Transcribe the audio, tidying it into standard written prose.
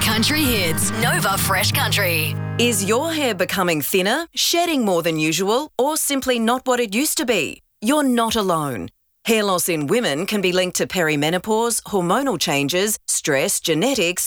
Country Hits, Nova Fresh Country. Is your hair becoming thinner, shedding more than usual, or simply not what it used to be? You're not alone. Hair loss in women can be linked to perimenopause, hormonal changes, stress, genetics,